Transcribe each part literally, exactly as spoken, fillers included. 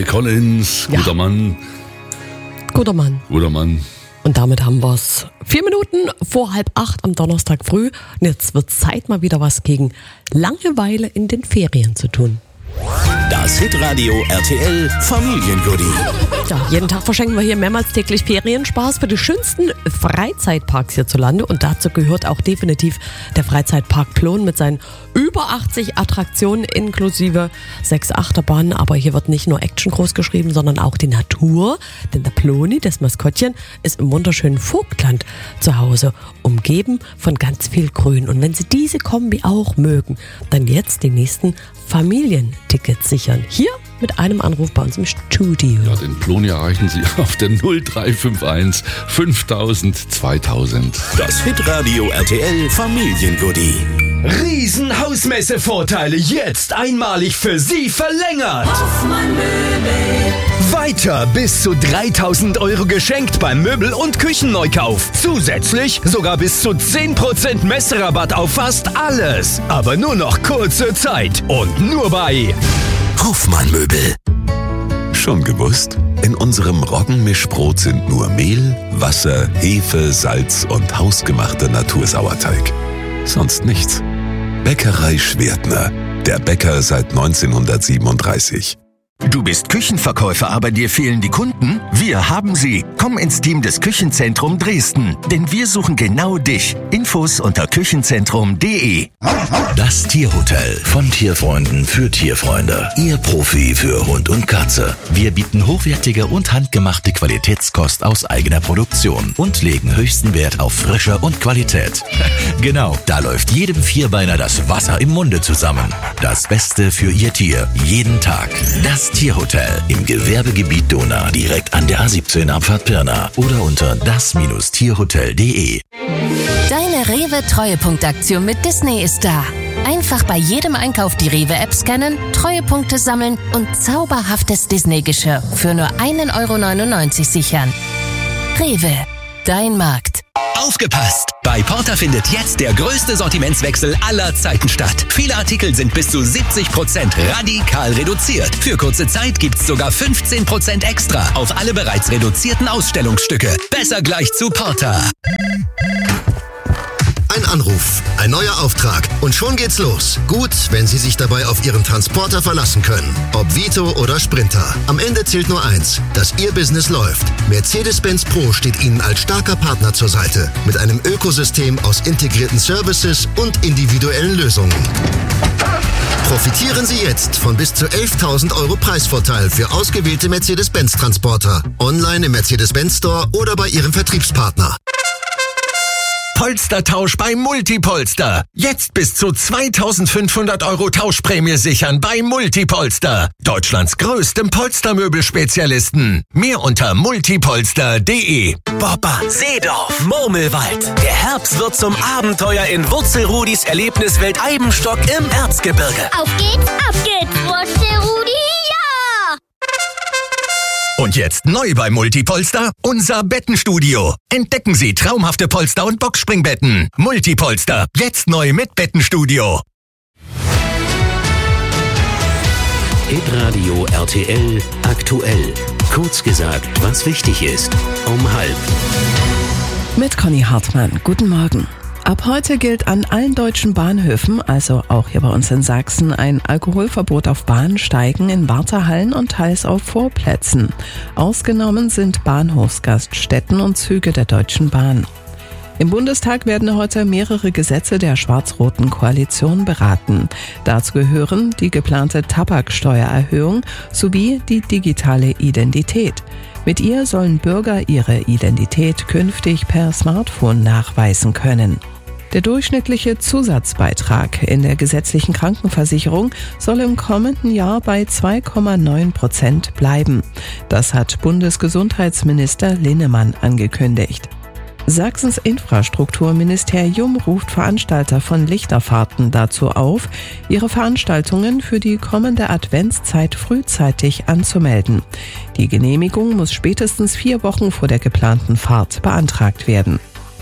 Phil Collins, Ja. guter Mann, Guter Mann. guter Mann. Und damit haben wir's. Vier Minuten vor halb acht am Donnerstag früh. Und jetzt wird Zeit, mal wieder was gegen Langeweile in den Ferien zu tun. Das Hitradio R T L Familiengoodie. Ja, jeden Tag verschenken wir hier mehrmals täglich Ferienspaß für die schönsten Freizeitparks hierzulande. Und dazu gehört auch definitiv der Freizeitpark Plon mit seinen über achtzig Attraktionen inklusive sechs Achterbahnen. Aber hier wird nicht nur Action groß geschrieben, sondern auch die Natur. Denn der Ploni, das Maskottchen, ist im wunderschönen Vogtland zu Hause, umgeben von ganz viel Grün. Und wenn Sie diese Kombi auch mögen, dann jetzt die nächsten Familientickets sichern. Hier mit einem Anruf bei uns im Studio. Ja, den Ploni erreichen Sie auf der null drei fünf eins fünftausend zweitausend. Das Hitradio R T L Familiengoodie. Riesenhausmesse-Vorteile jetzt einmalig für Sie verlängert. Weiter bis zu dreitausend Euro geschenkt beim Möbel- und Küchenneukauf. Zusätzlich sogar bis zu zehn Prozent Messerabatt auf fast alles. Aber nur noch kurze Zeit und nur bei Hoffmann Möbel. Schon gewusst? In unserem Roggenmischbrot sind nur Mehl, Wasser, Hefe, Salz und hausgemachter Natursauerteig. Sonst nichts. Bäckerei Schwertner. Der Bäcker seit neunzehnhundertsiebenunddreißig. Du bist Küchenverkäufer, aber dir fehlen die Kunden? Wir haben sie. Komm ins Team des Küchenzentrum Dresden, denn wir suchen genau dich. Infos unter küchenzentrum punkt de. Das Tierhotel von Tierfreunden für Tierfreunde. Ihr Profi für Hund und Katze. Wir bieten hochwertige und handgemachte Qualitätskost aus eigener Produktion und legen höchsten Wert auf Frische und Qualität. Genau, da läuft jedem Vierbeiner das Wasser im Munde zusammen. Das Beste für Ihr Tier, jeden Tag. Das Tierhotel im Gewerbegebiet Donau, direkt an der A siebzehn Abfahrt Pirna oder unter das Tierhotel punkt de. Deine Rewe-Treuepunktaktion mit Disney ist da. Einfach bei jedem Einkauf die Rewe-App scannen, Treuepunkte sammeln und zauberhaftes Disney-Geschirr für nur ein Euro neunundneunzig sichern. Rewe, dein Markt. Aufgepasst! Bei Porter findet jetzt der größte Sortimentswechsel aller Zeiten statt. Viele Artikel sind bis zu siebzig Prozent radikal reduziert. Für kurze Zeit gibt's sogar fünfzehn Prozent extra auf alle bereits reduzierten Ausstellungsstücke. Besser gleich zu Porter. Ein Anruf, ein neuer Auftrag und schon geht's los. Gut, wenn Sie sich dabei auf Ihren Transporter verlassen können. Ob Vito oder Sprinter. Am Ende zählt nur eins, dass Ihr Business läuft. Mercedes-Benz Pro steht Ihnen als starker Partner zur Seite. Mit einem Ökosystem aus integrierten Services und individuellen Lösungen. Profitieren Sie jetzt von bis zu elftausend Euro Preisvorteil für ausgewählte Mercedes-Benz-Transporter. Online im Mercedes-Benz Store oder bei Ihrem Vertriebspartner. Polstertausch bei Multipolster. Jetzt bis zu zweitausendfünfhundert Euro Tauschprämie sichern bei Multipolster. Deutschlands größtem Polstermöbelspezialisten. Mehr unter multipolster punkt de. Bobba, Seedorf, Murmelwald. Der Herbst wird zum Abenteuer in Wurzelrudis Erlebniswelt Eibenstock im Erzgebirge. Auf geht's, auf geht's, Wurzelrudi, ja! Und jetzt neu bei Multipolster, unser Bettenstudio. Entdecken Sie traumhafte Polster- und Boxspringbetten. Multipolster, jetzt neu mit Bettenstudio. Hitradio R T L aktuell. Kurz gesagt, was wichtig ist. Um halb. Mit Conny Hartmann. Guten Morgen. Ab heute gilt an allen deutschen Bahnhöfen, also auch hier bei uns in Sachsen, ein Alkoholverbot auf Bahnsteigen, in Wartehallen und teils auf Vorplätzen. Ausgenommen sind Bahnhofsgaststätten und Züge der Deutschen Bahn. Im Bundestag werden heute mehrere Gesetze der schwarz-roten Koalition beraten. Dazu gehören die geplante Tabaksteuererhöhung sowie die digitale Identität. Mit ihr sollen Bürger ihre Identität künftig per Smartphone nachweisen können. Der durchschnittliche Zusatzbeitrag in der gesetzlichen Krankenversicherung soll im kommenden Jahr bei zwei Komma neun Prozent bleiben. Das hat Bundesgesundheitsminister Linnemann angekündigt. Sachsens Infrastrukturministerium ruft Veranstalter von Lichterfahrten dazu auf, ihre Veranstaltungen für die kommende Adventszeit frühzeitig anzumelden. Die Genehmigung muss spätestens vier Wochen vor der geplanten Fahrt beantragt werden.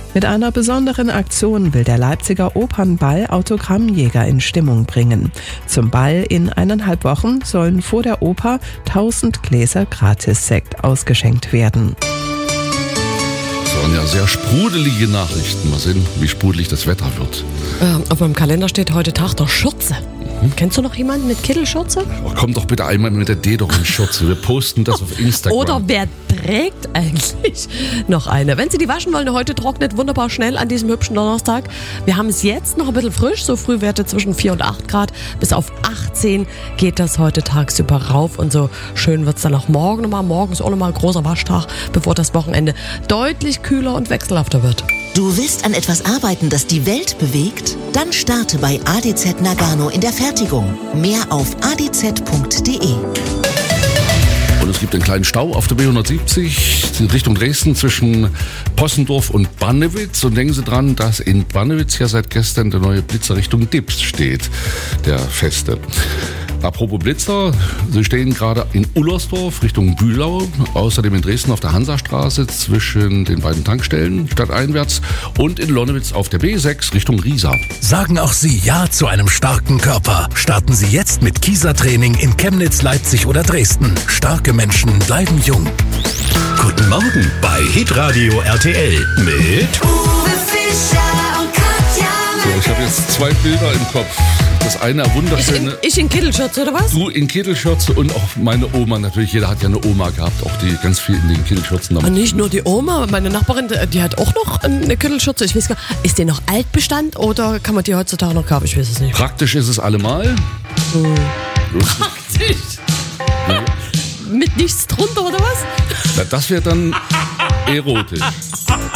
Mit einer besonderen Aktion will der Leipziger Opernball Autogrammjäger in Stimmung bringen. Zum Ball in eineinhalb Wochen sollen vor der Oper tausend Gläser Gratissekt ausgeschenkt werden. Das waren ja sehr sprudelige Nachrichten. Mal sehen, wie sprudelig das Wetter wird. Äh, auf meinem Kalender steht heute Tag der Schürze. Mhm. Kennst du noch jemanden mit Kittelschürze? Oh, komm doch bitte einmal mit der Dederung-Schürze. Wir posten das auf Instagram. Oder wer trägt eigentlich noch eine? Wenn Sie die waschen wollen, heute trocknet wunderbar schnell an diesem hübschen Donnerstag. Wir haben es jetzt noch ein bisschen frisch, so Frühwerte zwischen vier und acht Grad. Bis auf achtzehn geht das heute tagsüber rauf und so schön wird es dann auch morgen nochmal. Morgen ist auch nochmal ein großer Waschtag, bevor das Wochenende deutlich kühler und wechselhafter wird. Du willst an etwas arbeiten, das die Welt bewegt? Dann starte bei A D Z Nagano in der Fertigung. Mehr auf a d z punkt d e. Und es gibt einen kleinen Stau auf der B hundertsiebzig Richtung Dresden zwischen Possendorf und Bannewitz. Und denken Sie dran, dass in Bannewitz ja seit gestern der neue Blitzer Richtung Dips steht, der feste. Apropos Blitzer, Sie stehen gerade in Ullersdorf Richtung Bühlau, außerdem in Dresden auf der Hansastraße zwischen den beiden Tankstellen stadteinwärts und in Lonnewitz auf der B sechs Richtung Riesa. Sagen auch Sie Ja zu einem starken Körper. Starten Sie jetzt mit Kieser-Training in Chemnitz, Leipzig oder Dresden. Starke Menschen bleiben jung. Guten Morgen bei Hitradio R T L mit Uwe Fischer und Katja. So, ich habe jetzt zwei Bilder im Kopf. Das eine wunderschöne... Ich in, ich in Kittelschürze, oder was? Du in Kittelschürze und auch meine Oma natürlich. Jeder hat ja eine Oma gehabt, auch die ganz viel in den Kittelschürzen. Und nicht nur die Oma, meine Nachbarin, die hat auch noch eine Kittelschürze. Ich weiß gar nicht, ist die noch Altbestand oder kann man die heutzutage noch kaufen? Ich weiß es nicht. Praktisch ist es allemal. Hm. Praktisch? Ja. Mit nichts drunter, oder was? Na, das wäre dann erotisch.